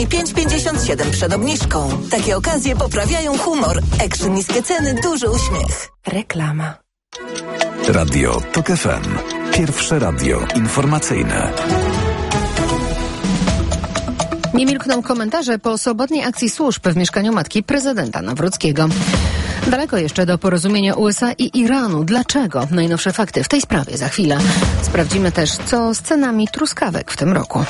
I 5,57 przed obniżką. Takie okazje poprawiają humor. Ekszy niskie ceny, duży uśmiech. Reklama. Radio TOK FM. Pierwsze radio informacyjne. Nie milkną komentarze po sobotniej akcji służb w mieszkaniu matki prezydenta Nawrockiego. Daleko jeszcze do porozumienia USA i Iranu. Dlaczego? Najnowsze fakty w tej sprawie za chwilę. Sprawdzimy też, co z cenami truskawek w tym roku.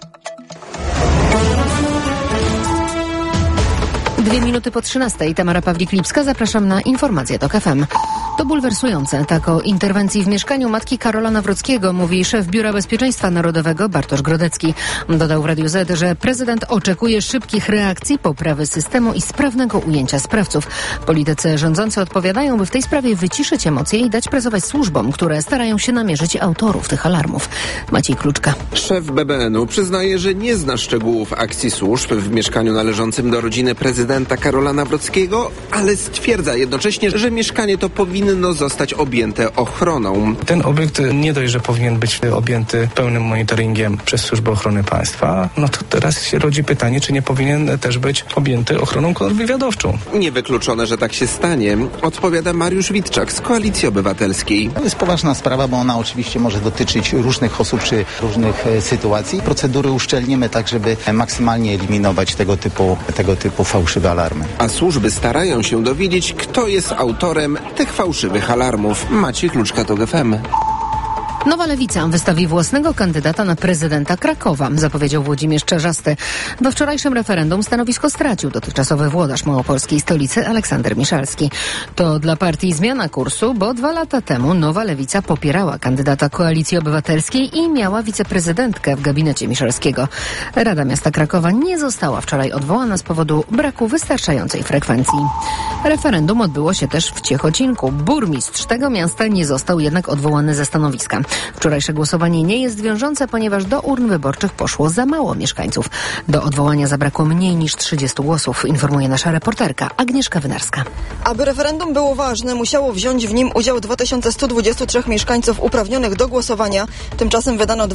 2 minuty po 13. Tamara Pawlik-Lipska. Zapraszam na informacje TOK FM. To bulwersujące. Tak o interwencji w mieszkaniu matki Karola Nawrockiego mówi szef Biura Bezpieczeństwa Narodowego Bartosz Grodecki. Dodał w Radiu Z, że prezydent oczekuje szybkich reakcji, poprawy systemu i sprawnego ujęcia sprawców. Politycy rządzący odpowiadają, by w tej sprawie wyciszyć emocje i dać pracować służbom, które starają się namierzyć autorów tych alarmów. Maciej Kluczka. Szef BBN-u przyznaje, że nie zna szczegółów akcji służb w mieszkaniu należącym do rodziny prezydenta Karola Nawrockiego, ale stwierdza jednocześnie, że mieszkanie to powinno zostać objęte ochroną. Ten obiekt nie dość, że powinien być objęty pełnym monitoringiem przez Służbę Ochrony Państwa, no to teraz się rodzi pytanie, czy nie powinien też być objęty ochroną kontrwywiadowczą. Niewykluczone, że tak się stanie, odpowiada Mariusz Witczak z Koalicji Obywatelskiej. To jest poważna sprawa, bo ona oczywiście może dotyczyć różnych osób czy różnych sytuacji. Procedury uszczelnimy tak, żeby maksymalnie eliminować tego typu fałszywe alarmy. A służby starają się dowiedzieć, kto jest autorem tych fałszywych alarmów. Maciej Kluczka, TOK FM. Nowa Lewica wystawi własnego kandydata na prezydenta Krakowa, zapowiedział Włodzimierz Czarzasty. We wczorajszym referendum stanowisko stracił dotychczasowy włodarz małopolskiej stolicy Aleksander Miszalski. To dla partii zmiana kursu, bo 2 lata temu Nowa Lewica popierała kandydata Koalicji Obywatelskiej i miała wiceprezydentkę w gabinecie Miszalskiego. Rada Miasta Krakowa nie została wczoraj odwołana z powodu braku wystarczającej frekwencji. Referendum odbyło się też w Ciechocinku. Burmistrz tego miasta nie został jednak odwołany ze stanowiska. Wczorajsze głosowanie nie jest wiążące, ponieważ do urn wyborczych poszło za mało mieszkańców. Do odwołania zabrakło mniej niż 30 głosów, informuje nasza reporterka Agnieszka Wynarska. Aby referendum było ważne, musiało wziąć w nim udział 2123 mieszkańców uprawnionych do głosowania. Tymczasem wydano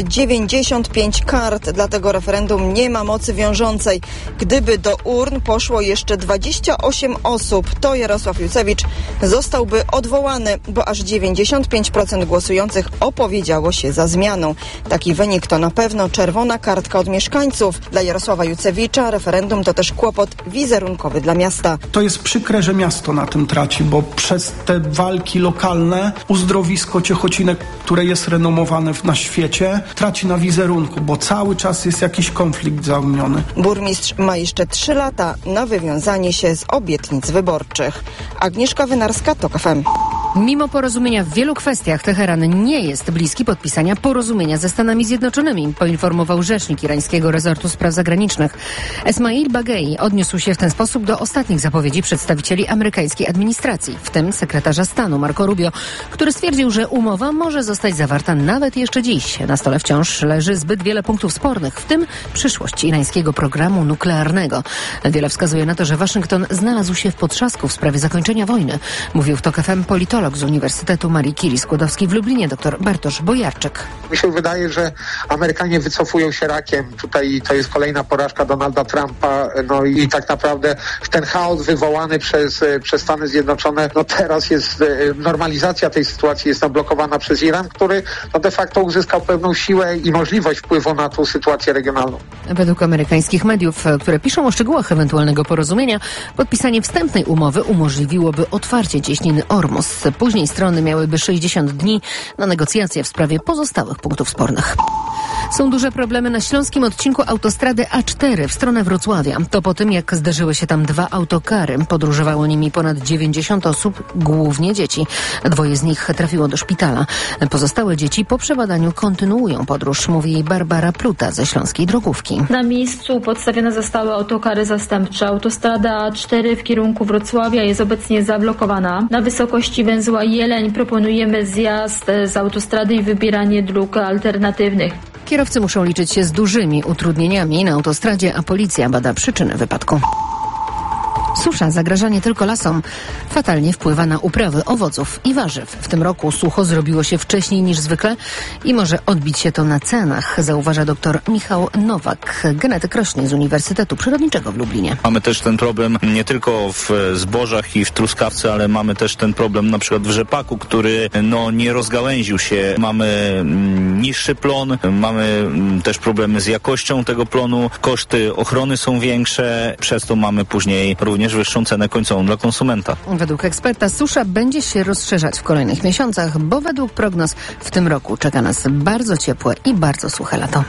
2095 kart, dlatego referendum nie ma mocy wiążącej. Gdyby do urn poszło jeszcze 28 osób, to Jarosław Jucewicz zostałby odwołany, bo aż 95% głosujących opowiedziało się za zmianą. Taki wynik to na pewno czerwona kartka od mieszkańców. Dla Jarosława Jucewicza referendum to też kłopot wizerunkowy dla miasta. To jest przykre, że miasto na tym traci, bo przez te walki lokalne uzdrowisko Ciechocinek, które jest renomowane na świecie, traci na wizerunku, bo cały czas jest jakiś konflikt zaogniony. Burmistrz ma jeszcze 3 lata na wywiązanie się z obietnic wyborczych. Agnieszka Wynarska, TOK FM. Mimo porozumienia w wielu kwestiach Teheran nie jest bliski podpisania porozumienia ze Stanami Zjednoczonymi, poinformował rzecznik irańskiego rezortu spraw zagranicznych. Esmail Bagei odniósł się w ten sposób do ostatnich zapowiedzi przedstawicieli amerykańskiej administracji, w tym sekretarza stanu Marco Rubio, który stwierdził, że umowa może zostać zawarta nawet jeszcze dziś. Na stole wciąż leży zbyt wiele punktów spornych, w tym przyszłość irańskiego programu nuklearnego. Wiele wskazuje na to, że Waszyngton znalazł się w potrzasku w sprawie zakończenia wojny, mówił w TOK FM politolog z Uniwersytetu Marii Curie-Skłodowskiej w Lublinie dr Bartosz Bojarczyk. Mi się wydaje, że Amerykanie wycofują się rakiem. Tutaj to jest kolejna porażka Donalda Trumpa. No i tak naprawdę ten chaos wywołany przez Stany Zjednoczone, no teraz jest normalizacja tej sytuacji jest zablokowana przez Iran, który no de facto uzyskał pewną siłę i możliwość wpływu na tą sytuację regionalną. Według amerykańskich mediów, które piszą o szczegółach ewentualnego porozumienia, podpisanie wstępnej umowy umożliwiłoby otwarcie cieśniny Ormus. Później strony miałyby 60 dni na negocjacje w sprawie pozostałych punktów spornych. Są duże problemy na śląskim odcinku autostrady A4 w stronę Wrocławia. To po tym, jak zderzyły się tam 2 autokary. Podróżowało nimi ponad 90 osób, głównie dzieci. 2 z nich trafiło do szpitala. Pozostałe dzieci po przebadaniu kontynuują podróż, mówi Barbara Pluta ze Śląskiej Drogówki. Na miejscu podstawione zostały autokary zastępcze. Autostrada A4 w kierunku Wrocławia jest obecnie zablokowana. Na wysokości węzła Jeleń proponujemy zjazd z autostrady i wybieranie dróg alternatywnych. Kierowcy muszą liczyć się z dużymi utrudnieniami na autostradzie, a policja bada przyczyny wypadku. Susza zagraża nie tylko lasom. Fatalnie wpływa na uprawy owoców i warzyw. W tym roku sucho zrobiło się wcześniej niż zwykle i może odbić się to na cenach, zauważa dr Michał Nowak, genetyk roślin z Uniwersytetu Przyrodniczego w Lublinie. Mamy też ten problem nie tylko w zbożach i w truskawce, ale mamy też ten problem na przykład w rzepaku, który nie rozgałęził się. Mamy niższy plon, mamy też problemy z jakością tego plonu, koszty ochrony są większe, przez to mamy później również wyższą cenę końcową dla konsumenta. Według eksperta susza będzie się rozszerzać w kolejnych miesiącach, bo według prognoz w tym roku czeka nas bardzo ciepłe i bardzo suche lato.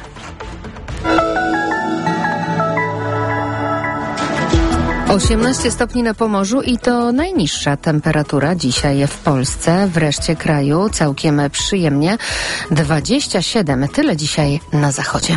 - 18 stopni na Pomorzu i to najniższa temperatura dzisiaj w Polsce, w reszcie kraju całkiem przyjemnie. 27, tyle dzisiaj na zachodzie.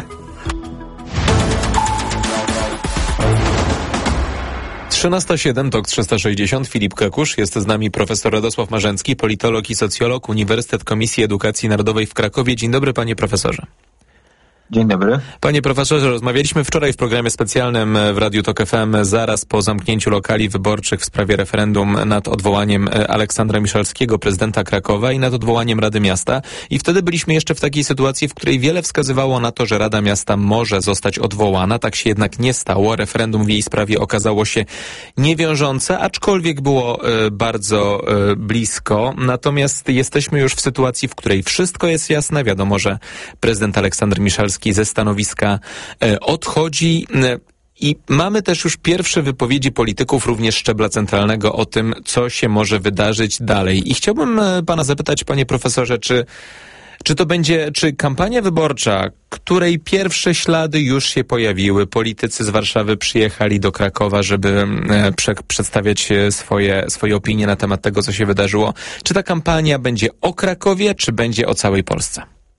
13:07, TOK 360, Filip Kekusz. Jest z nami profesor Radosław Marzęcki, politolog i socjolog, Uniwersytet Komisji Edukacji Narodowej w Krakowie. Dzień dobry, panie profesorze. Dzień dobry. Panie profesorze, rozmawialiśmy wczoraj w programie specjalnym w Radiu TOK FM zaraz po zamknięciu lokali wyborczych w sprawie referendum nad odwołaniem Aleksandra Miszalskiego, prezydenta Krakowa, i nad odwołaniem Rady Miasta. I wtedy byliśmy jeszcze w takiej sytuacji, w której wiele wskazywało na to, że Rada Miasta może zostać odwołana. Tak się jednak nie stało. Referendum w jej sprawie okazało się niewiążące, aczkolwiek było bardzo blisko. Natomiast jesteśmy już w sytuacji, w której wszystko jest jasne. Wiadomo, że prezydent Aleksander Miszalski ze stanowiska odchodzi i mamy też już pierwsze wypowiedzi polityków, również szczebla centralnego, o tym, co się może wydarzyć dalej. I chciałbym pana zapytać, panie profesorze, czy kampania wyborcza, której pierwsze ślady już się pojawiły, politycy z Warszawy przyjechali do Krakowa, żeby przedstawiać swoje opinie na temat tego, co się wydarzyło, czy ta kampania będzie o Krakowie, czy będzie o całej Polsce?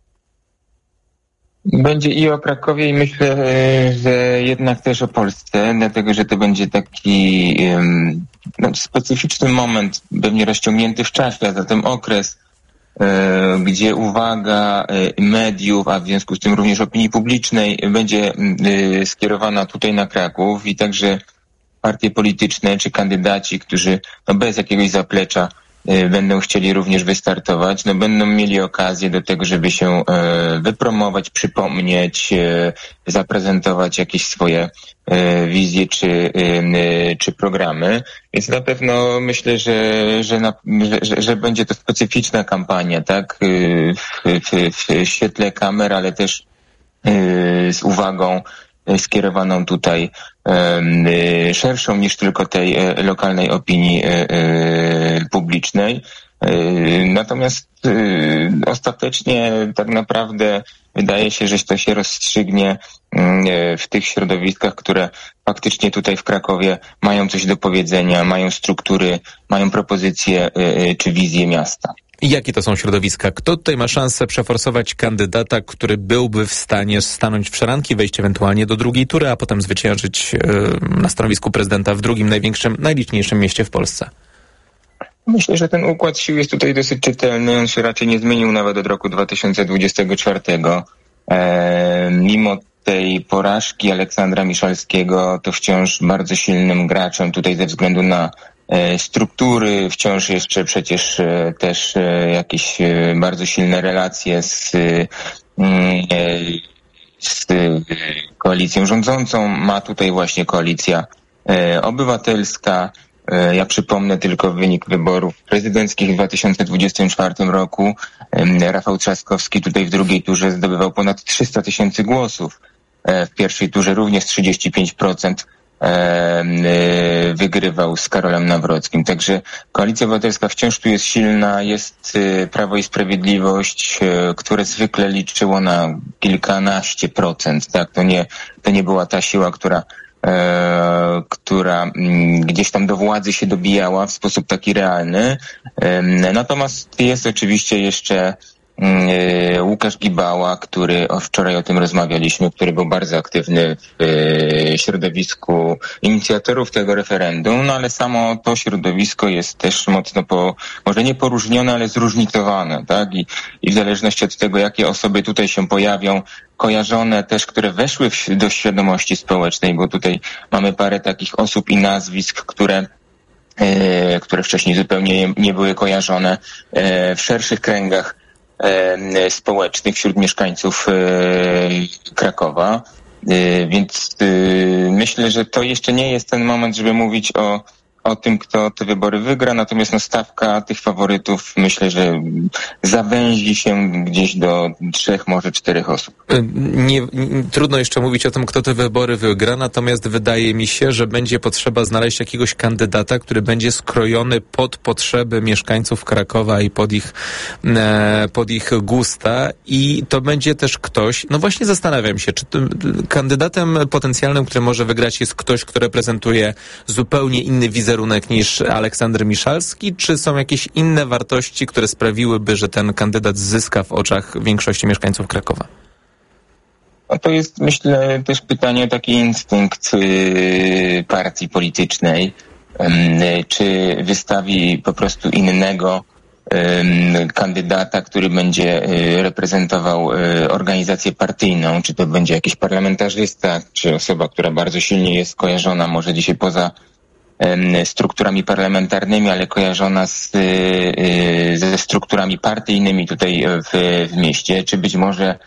Będzie i o Krakowie, i myślę, że jednak też o Polsce, dlatego że to będzie taki specyficzny moment, pewnie rozciągnięty w czasie, a zatem okres, gdzie uwaga mediów, a w związku z tym również opinii publicznej będzie skierowana tutaj na Kraków i także partie polityczne czy kandydaci, którzy bez jakiegoś zaplecza będą chcieli również wystartować, będą mieli okazję do tego, żeby się wypromować, przypomnieć, zaprezentować jakieś swoje wizje czy programy. Więc na pewno myślę, że będzie to specyficzna kampania, tak? W świetle kamer, ale też z uwagą skierowaną tutaj szerszą niż tylko tej lokalnej opinii publicznej. Natomiast ostatecznie tak naprawdę wydaje się, że to się rozstrzygnie w tych środowiskach, które faktycznie tutaj w Krakowie mają coś do powiedzenia, mają struktury, mają propozycje czy wizję miasta. I jakie to są środowiska? Kto tutaj ma szansę przeforsować kandydata, który byłby w stanie stanąć w szranki, wejść ewentualnie do drugiej tury, a potem zwyciężyć na stanowisku prezydenta w drugim największym, najliczniejszym mieście w Polsce? Myślę, że ten układ sił jest tutaj dosyć czytelny. On się raczej nie zmienił nawet od roku 2024. Mimo tej porażki Aleksandra Miszalskiego, to wciąż bardzo silnym graczem tutaj ze względu na struktury, wciąż jeszcze przecież też jakieś bardzo silne relacje z koalicją rządzącą. Ma tutaj właśnie Koalicja Obywatelska. Ja przypomnę tylko wynik wyborów prezydenckich w 2024 roku. Rafał Trzaskowski tutaj w drugiej turze zdobywał ponad 300 000 głosów. W pierwszej turze również 35% wygrywał z Karolem Nawrockim. Także Koalicja Obywatelska wciąż tu jest silna, jest Prawo i Sprawiedliwość, które zwykle liczyło na kilkanaście procent. Tak? To nie była ta siła, która gdzieś tam do władzy się dobijała w sposób taki realny. Natomiast jest oczywiście jeszcze Łukasz Gibała, który wczoraj o tym rozmawialiśmy, który był bardzo aktywny w środowisku inicjatorów tego referendum, no ale samo to środowisko jest też mocno może nie poróżnione, ale zróżnicowane, tak? I w zależności od tego, jakie osoby tutaj się pojawią, kojarzone też, które weszły do świadomości społecznej, bo tutaj mamy parę takich osób i nazwisk, które wcześniej zupełnie nie były kojarzone w szerszych kręgach społecznych wśród mieszkańców Krakowa. Więc myślę, że to jeszcze nie jest ten moment, żeby mówić o tym, kto te wybory wygra, natomiast stawka tych faworytów myślę, że zawęzi się gdzieś do 3, może 4 osób. Trudno jeszcze mówić o tym, kto te wybory wygra, natomiast wydaje mi się, że będzie potrzeba znaleźć jakiegoś kandydata, który będzie skrojony pod potrzeby mieszkańców Krakowa i pod ich gusta i to będzie też ktoś, no właśnie zastanawiam się, czy kandydatem potencjalnym, który może wygrać, jest ktoś, kto reprezentuje zupełnie inny wizerunek niż Aleksander Miszalski, czy są jakieś inne wartości, które sprawiłyby, że ten kandydat zyska w oczach większości mieszkańców Krakowa? No to jest, myślę, też pytanie o taki instynkt partii politycznej. Czy wystawi po prostu innego kandydata, który będzie reprezentował organizację partyjną, czy to będzie jakiś parlamentarzysta, czy osoba, która bardzo silnie jest kojarzona, może dzisiaj poza strukturami parlamentarnymi, ale kojarzona ze strukturami partyjnymi tutaj w mieście, czy być może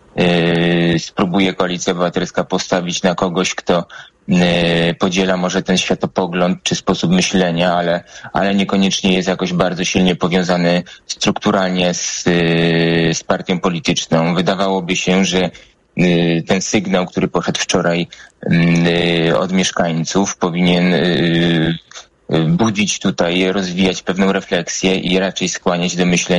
spróbuje Koalicja Obywatelska postawić na kogoś, kto podziela może ten światopogląd czy sposób myślenia, ale niekoniecznie jest jakoś bardzo silnie powiązany strukturalnie z partią polityczną. Wydawałoby się, że ten sygnał, który poszedł wczoraj od mieszkańców, powinien budzić tutaj, rozwijać pewną refleksję i raczej skłaniać do myślenia